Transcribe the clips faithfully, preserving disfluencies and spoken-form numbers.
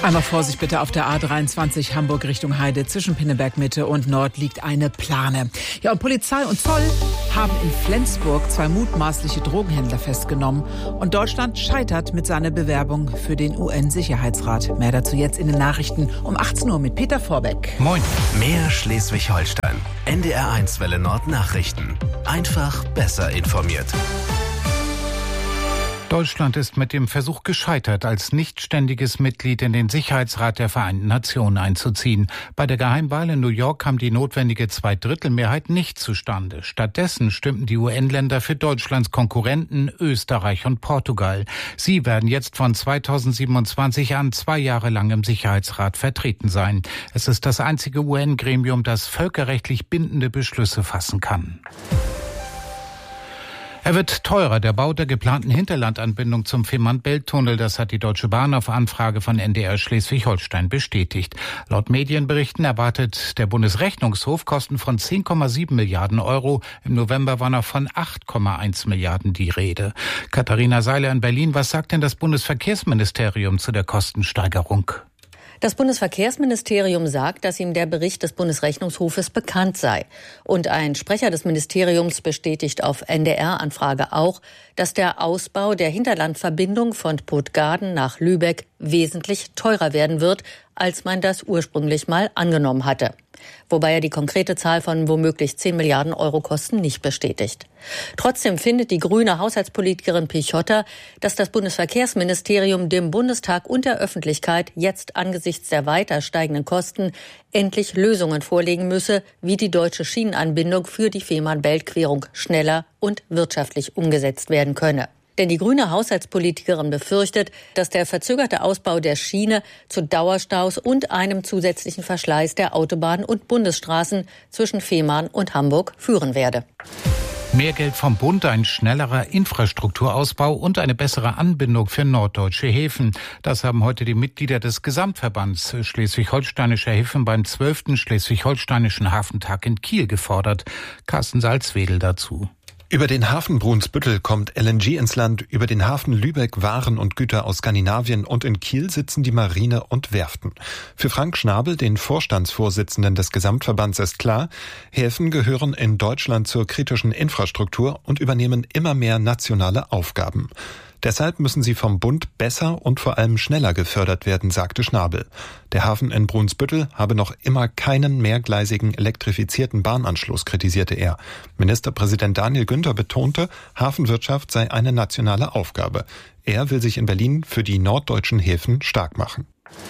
Einmal Vorsicht bitte auf der A dreiundzwanzig Hamburg Richtung Heide. Zwischen Pinneberg Mitte und Nord liegt eine Plane. Ja, und Polizei und Zoll haben in Flensburg zwei mutmaßliche Drogenhändler festgenommen. Und Deutschland scheitert mit seiner Bewerbung für den U N-Sicherheitsrat. Mehr dazu jetzt in den Nachrichten um achtzehn Uhr mit Peter Vorbeck. Moin. Mehr Schleswig-Holstein. N D R eins Welle Nord Nachrichten. Einfach besser informiert. Deutschland ist mit dem Versuch gescheitert, als nichtständiges Mitglied in den Sicherheitsrat der Vereinten Nationen einzuziehen. Bei der Geheimwahl in New York kam die notwendige Zweidrittelmehrheit nicht zustande. Stattdessen stimmten die U N-Länder für Deutschlands Konkurrenten Österreich und Portugal. Sie werden jetzt von zweitausendsiebenundzwanzig an zwei Jahre lang im Sicherheitsrat vertreten sein. Es ist das einzige U N-Gremium, das völkerrechtlich bindende Beschlüsse fassen kann. Er wird teurer, der Bau der geplanten Hinterlandanbindung zum Fehmarn-Belt-Tunnel. Das hat die Deutsche Bahn auf Anfrage von N D R Schleswig-Holstein bestätigt. Laut Medienberichten erwartet der Bundesrechnungshof Kosten von zehn Komma sieben Milliarden Euro. Im November war noch von acht Komma eins Milliarden die Rede. Katharina Seiler in Berlin, was sagt denn das Bundesverkehrsministerium zu der Kostensteigerung? Das Bundesverkehrsministerium sagt, dass ihm der Bericht des Bundesrechnungshofes bekannt sei. Und ein Sprecher des Ministeriums bestätigt auf N D R-Anfrage auch, dass der Ausbau der Hinterlandverbindung von Puttgarden nach Lübeck wesentlich teurer werden wird, als man das ursprünglich mal angenommen hatte. Wobei er die konkrete Zahl von womöglich zehn Milliarden Euro Kosten nicht bestätigt. Trotzdem findet die grüne Haushaltspolitikerin Pichotta, dass das Bundesverkehrsministerium dem Bundestag und der Öffentlichkeit jetzt angesichts der weiter steigenden Kosten endlich Lösungen vorlegen müsse, wie die deutsche Schienenanbindung für die Fehmarn-Belt-Querung schneller und wirtschaftlich umgesetzt werden könne. Denn die grüne Haushaltspolitikerin befürchtet, dass der verzögerte Ausbau der Schiene zu Dauerstaus und einem zusätzlichen Verschleiß der Autobahnen und Bundesstraßen zwischen Fehmarn und Hamburg führen werde. Mehr Geld vom Bund, ein schnellerer Infrastrukturausbau und eine bessere Anbindung für norddeutsche Häfen. Das haben heute die Mitglieder des Gesamtverbands Schleswig-Holsteinischer Häfen beim zwölften Schleswig-Holsteinischen Hafentag in Kiel gefordert. Carsten Salzwedel dazu. Über den Hafen Brunsbüttel kommt L N G ins Land, über den Hafen Lübeck Waren und Güter aus Skandinavien und in Kiel sitzen die Marine und Werften. Für Frank Schnabel, den Vorstandsvorsitzenden des Gesamtverbands, ist klar, Häfen gehören in Deutschland zur kritischen Infrastruktur und übernehmen immer mehr nationale Aufgaben. Deshalb müssen sie vom Bund besser und vor allem schneller gefördert werden, sagte Schnabel. Der Hafen in Brunsbüttel habe noch immer keinen mehrgleisigen elektrifizierten Bahnanschluss, kritisierte er. Ministerpräsident Daniel Günther betonte, Hafenwirtschaft sei eine nationale Aufgabe. Er will sich in Berlin für die norddeutschen Häfen stark machen.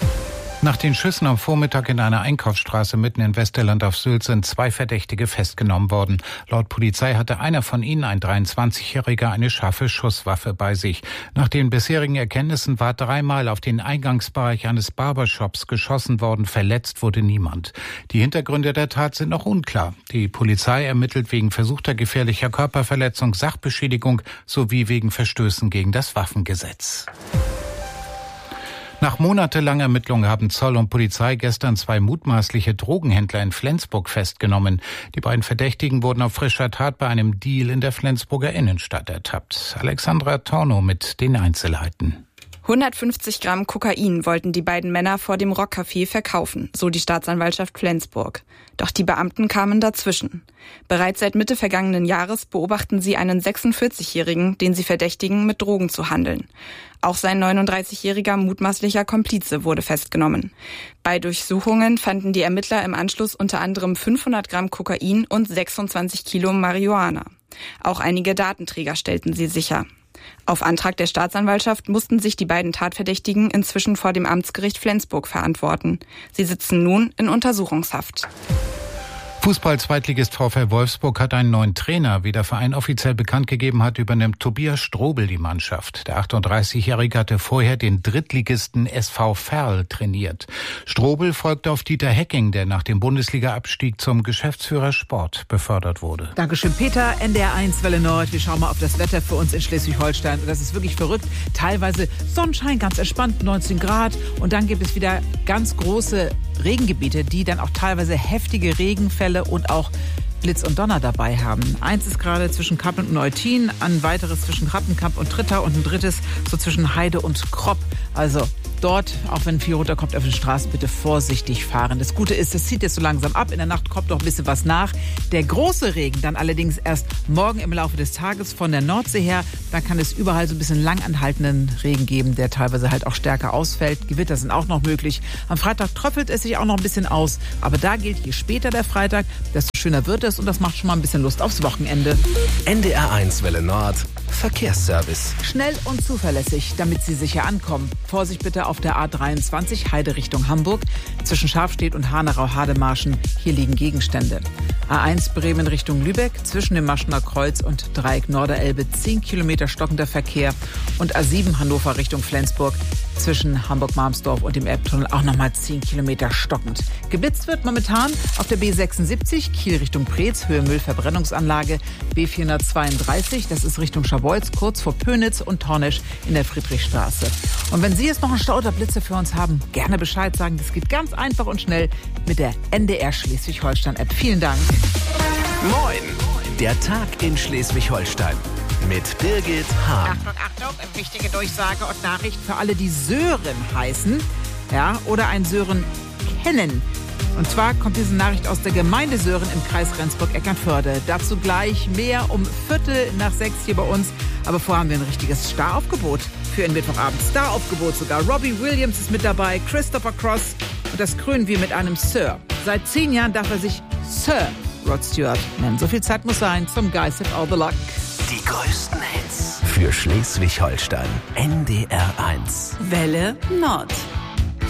Nach den Schüssen am Vormittag in einer Einkaufsstraße mitten in Westerland auf Sylt sind zwei Verdächtige festgenommen worden. Laut Polizei hatte einer von ihnen, ein dreiundzwanzigjähriger, eine scharfe Schusswaffe bei sich. Nach den bisherigen Erkenntnissen war dreimal auf den Eingangsbereich eines Barbershops geschossen worden. Verletzt wurde niemand. Die Hintergründe der Tat sind noch unklar. Die Polizei ermittelt wegen versuchter gefährlicher Körperverletzung, Sachbeschädigung sowie wegen Verstößen gegen das Waffengesetz. Nach monatelanger Ermittlung haben Zoll und Polizei gestern zwei mutmaßliche Drogenhändler in Flensburg festgenommen. Die beiden Verdächtigen wurden auf frischer Tat bei einem Deal in der Flensburger Innenstadt ertappt. Alexandra Torno mit den Einzelheiten. hundertfünfzig Gramm Kokain wollten die beiden Männer vor dem Rockcafé verkaufen, so die Staatsanwaltschaft Flensburg. Doch die Beamten kamen dazwischen. Bereits seit Mitte vergangenen Jahres beobachten sie einen sechsundvierzigjährigen, den sie verdächtigen, mit Drogen zu handeln. Auch sein neununddreißigjähriger mutmaßlicher Komplize wurde festgenommen. Bei Durchsuchungen fanden die Ermittler im Anschluss unter anderem fünfhundert Gramm Kokain und sechsundzwanzig Kilo Marihuana. Auch einige Datenträger stellten sie sicher. Auf Antrag der Staatsanwaltschaft mussten sich die beiden Tatverdächtigen inzwischen vor dem Amtsgericht Flensburg verantworten. Sie sitzen nun in Untersuchungshaft. Fußball-Zweitligist VfL Wolfsburg hat einen neuen Trainer. Wie der Verein offiziell bekannt gegeben hat, übernimmt Tobias Strobel die Mannschaft. Der achtunddreißigjährige hatte vorher den Drittligisten S V Verl trainiert. Strobel folgte auf Dieter Hecking, der nach dem Bundesliga-Abstieg zum Geschäftsführer Sport befördert wurde. Dankeschön, Peter. N D R eins Welle Nord. Wir schauen mal auf das Wetter für uns in Schleswig-Holstein. Das ist wirklich verrückt. Teilweise Sonnenschein, ganz entspannt, neunzehn Grad. Und dann gibt es wieder ganz große Regengebiete, die dann auch teilweise heftige Regenfälle und auch Blitz und Donner dabei haben. Eins ist gerade zwischen Kapp und Neutin, ein weiteres zwischen Rappenkamp und Trittau und ein drittes so zwischen Heide und Kropp. Also dort, auch wenn viel runterkommt auf den Straßen, bitte vorsichtig fahren. Das Gute ist, es zieht jetzt so langsam ab. In der Nacht kommt noch ein bisschen was nach. Der große Regen dann allerdings erst morgen im Laufe des Tages von der Nordsee her. Dann kann es überall so ein bisschen lang anhaltenden Regen geben, der teilweise halt auch stärker ausfällt. Gewitter sind auch noch möglich. Am Freitag tröpfelt es sich auch noch ein bisschen aus. Aber da gilt, je später der Freitag, desto schöner wird es. Und das macht schon mal ein bisschen Lust aufs Wochenende. N D R eins Welle Nord. Verkehrsservice. Schnell und zuverlässig, damit Sie sicher ankommen. Vorsicht bitte auf der A dreiundzwanzig Heide Richtung Hamburg. Zwischen Scharfstedt und Hanau-Hademarschen. Hier liegen Gegenstände. A eins Bremen Richtung Lübeck. Zwischen dem Maschener Kreuz und Dreieck Norderelbe zehn Kilometer stockender Verkehr. Und A sieben Hannover Richtung Flensburg. Zwischen Hamburg-Marmsdorf und dem Elbtunnel auch nochmal zehn Kilometer stockend. Geblitzt wird momentan auf der B sechsundsiebzig Kiel Richtung Preetz, Höhe Müllverbrennungsanlage. B vierhundertzweiunddreißig, das ist Richtung Scharbeutz, kurz vor Pönitz und Tornisch in der Friedrichstraße. Und wenn Sie jetzt noch einen Stau oder Blitze für uns haben, gerne Bescheid sagen. Das geht ganz einfach und schnell mit der N D R Schleswig-Holstein-App. Vielen Dank. Moin, der Tag in Schleswig-Holstein mit Birgit Hahn. Achtung, Achtung, wichtige Durchsage und Nachricht für alle, die Sören heißen, ja, oder einen Sören kennen. Und zwar kommt diese Nachricht aus der Gemeinde Sören im Kreis Rendsburg-Eckernförde. Dazu gleich mehr um Viertel nach sechs hier bei uns. Aber vorher haben wir ein richtiges Staraufgebot für den Mittwochabend. Staraufgebot sogar. Robbie Williams ist mit dabei, Christopher Cross. Und das krönen wir mit einem Sir. Seit zehn Jahren darf er sich Sir Rod Stewart nennen. So viel Zeit muss sein zum Guys of All the Luck. Die größten Hits für Schleswig-Holstein. N D R eins. Welle Nord.